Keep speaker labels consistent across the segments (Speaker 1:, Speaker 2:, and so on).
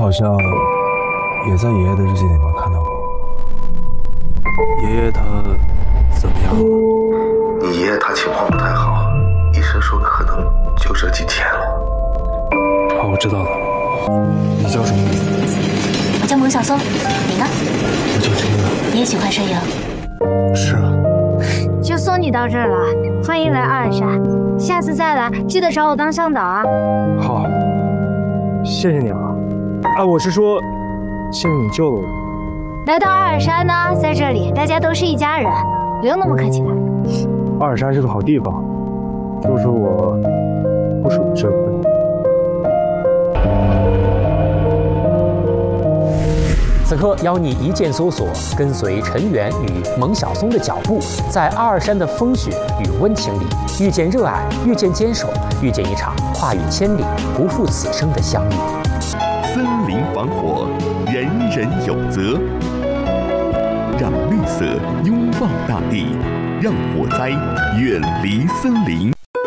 Speaker 1: 好像也在爷爷的日记里面看到过。爷爷他怎么样了？
Speaker 2: 你爷爷他情况不太好，医生说可能就这几天了。
Speaker 1: 好，我知道了。你叫什么名字？
Speaker 3: 我叫蒙小松，你呢？
Speaker 1: 我叫陈远。
Speaker 3: 你也喜欢摄影？
Speaker 1: 是啊。
Speaker 4: 就送你到这儿了，欢迎来阿尔山，下次再来记得找我当向导啊。
Speaker 1: 好，谢谢你啊。我是说，谢谢你救了我。
Speaker 4: 来到阿尔山呢，在这里大家都是一家人，不用那么客气了。
Speaker 1: 阿尔山是个好地方，就是我不属于这个。
Speaker 5: 此刻邀你一键搜索，跟随陈远与蒙小松的脚步，在阿尔山的风雪与温情里，遇见热爱，遇见坚守，遇见一场跨越千里、不负此生的相遇。
Speaker 6: 森林防火，人人有责。让绿色拥抱大地，让火灾远离森林。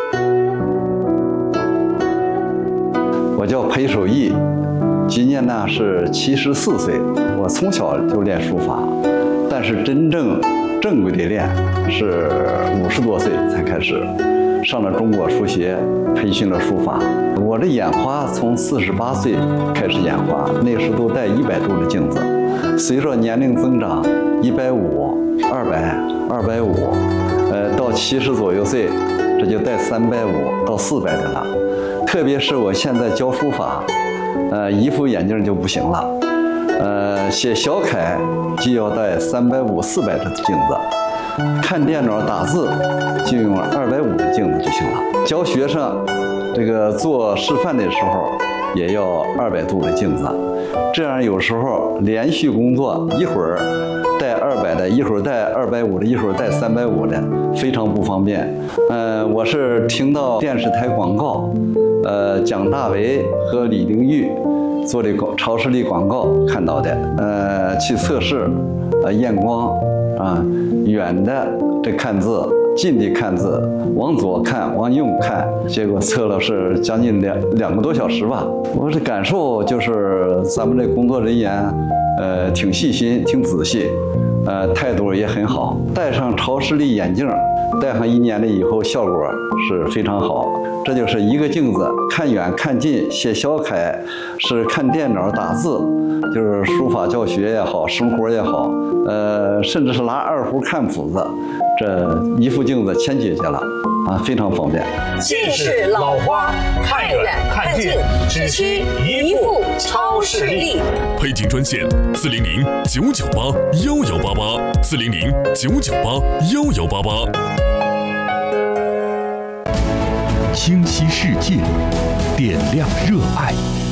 Speaker 7: 我叫裴守义，今年呢是74岁。我从小就练书法，但是真正正规的练是50多岁才开始，上了中国书协，培训了书法。我这眼花从48岁开始眼花，那时都戴100度的镜子，随着年龄增长，150、200、250，到70左右岁，这就戴350到400的了。特别是我现在教书法，一副眼镜就不行了。写小楷就要戴350、400的镜子，看电脑打字就用250的镜子就行了。教学生这个做示范的时候也要200度的镜子，这样有时候连续工作，一会儿戴200的，一会儿戴250的，一会儿戴350的，非常不方便。我是听到电视台广告，蒋大为和李玲玉做的超视力广告看到的，去测试，验光啊，远的这看字，近的看字，往左看，往右看，结果测了是将近两个多小时吧。我这感受就是咱们这工作人员，挺细心，挺仔细，态度也很好。戴上超视力眼镜，戴上1年了以后，效果是非常好。这就是一个镜子，看远看近，写小楷是看电脑打字，就是书法教学也好，生活也好，甚至是拿二胡看谱子，这一副镜子全解决了啊，非常方便。
Speaker 8: 近视老花，看远看近，只需一副超视力。
Speaker 6: 配镜专线400-998-1188，400-998-1188。清晰世界，点亮热爱。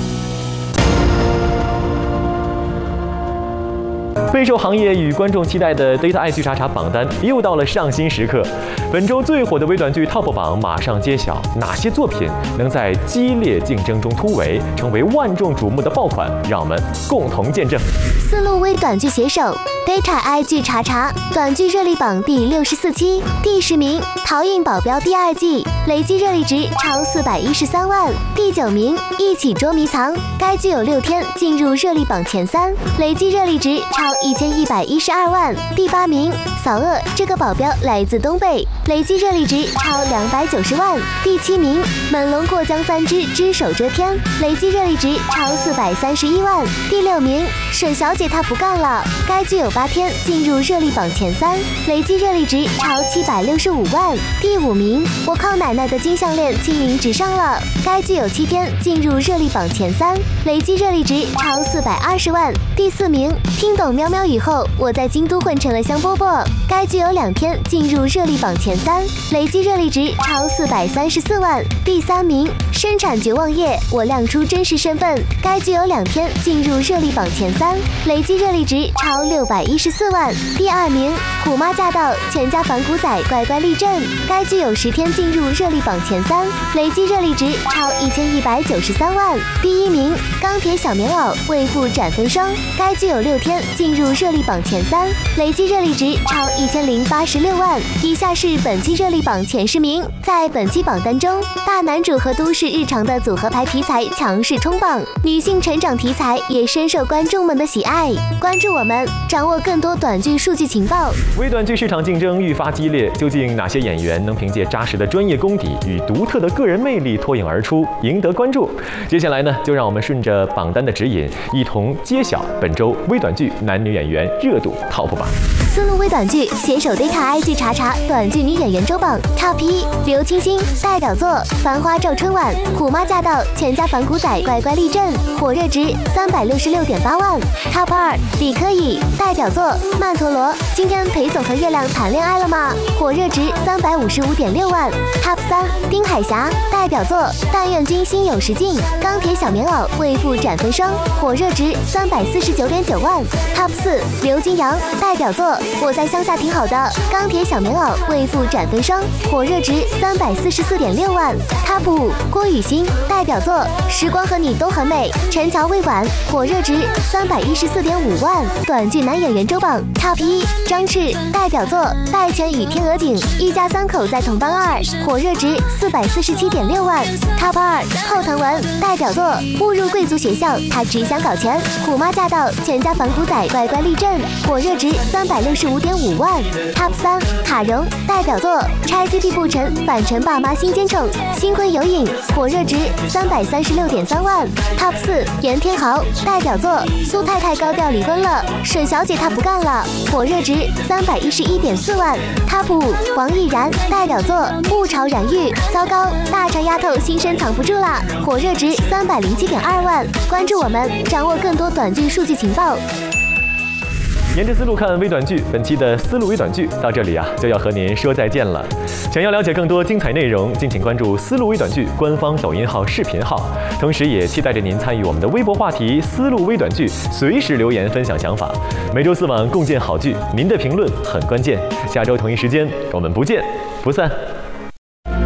Speaker 5: 备受行业与观众期待的 Data 爱剧查查榜单又到了上新时刻。本周最火的微短剧 TOP 榜马上揭晓，哪些作品能在激烈竞争中突围，成为万众瞩目的爆款？让我们共同见证。
Speaker 9: 丝路微短剧携手 Data 爱剧查查短剧热力榜第64期，第10名《逃印保镖》第2季，累计热力值超413万。第9名《一起捉迷藏》，该剧有6天进入热力榜前3，累计热力值超1112万。第8名《扫恶》，这个保镖来自东北，累计热力值超290万。第7名《猛龙过江3只手遮天》，累计热力值超431万。第6名《沈小姐她不干了》，该剧有8天进入热力榜前3，累计热力值超765万。第5名《我靠奶奶的金项链轻盈直上了》，该剧有7天进入热力榜前3，累计热力值超420万。第4名《听懂喵喵语后，我在京都混成了香饽饽》，该剧有2天进入热力榜前3，累计热力值超434万。第3名《生产绝望夜，我亮出真实身份》，该剧有2天进入热力榜前3，累计热力值超614万。第2名《虎妈驾到，全家反骨仔乖乖立正》，该剧有10天进入热力榜前3，累计热力值超1193万。第1名《钢铁小棉袄，为父斩分双》，该剧有6天进入热力榜前3，累计热力值超1086万。以下是本期热力榜前10名，在本期榜单中，大男主和都市日常的组合牌题材强势冲榜。 女性成长题材也深受观众们的喜爱。关注我们，掌握更多短剧数据情报。
Speaker 5: 微短剧市场竞争愈发激烈，究竟哪些演员能凭借扎实的专业功底与独特的个人魅力脱颖而出，赢得关注？接下来呢，就让我们顺着榜单的指引，一同揭晓本周微短剧男女演员热度 TOP 榜。
Speaker 9: 丝路微短剧携手 Data IG 查查短剧女演员周榜 Top 1，刘清欣代表作《繁花照春晚》，虎妈驾到，全家反骨仔乖乖立正，火热值366.8万。Top 2，李科以代表作《曼陀罗》，今天裴总和月亮谈恋爱了吗？火热值355.6万。Top 3，丁海霞代表作《但愿君心有时尽》，钢铁小棉袄为父展分双，火热值349.9万。Top 4，刘金阳代表作《我在乡下挺好的》，钢铁小棉袄为父展分双，火热值344.6万。Top 5，郭雨欣代表作《时光和你都很美》，陈乔未晚，火热值314.5万。短剧男演员周榜 Top 1，张炽代表作《戴荃与天鹅颈》，一家三口在同班2，火热值447.6万。Top 2，后藤文代表作《误入贵族学校，他只想搞钱》，虎妈驾到，全家反骨仔乖乖立正，火热值365.5万。Top 3，卡荣代表作《拆 CP 不成，反成爸妈心尖宠》，新婚有影，火热值336.3万。Top 4，袁天豪代表作《苏太太高调离婚了，沈小姐她不干了》，火热值311.4万。Top 5，王艺然代表作《物潮染玉》，糟糕，大长丫头心声藏不住了，火热值307.2万。关注我们，掌握更多短剧数据情报。
Speaker 5: 沿着思路看微短剧，本期的思路微短剧到这里就要和您说再见了。想要了解更多精彩内容，敬请关注思路微短剧官方抖音号、视频号，同时也期待着您参与我们的微博话题思路微短剧，随时留言分享想法。每周4晚共建好剧，您的评论很关键。下周同一时间我们不见不散。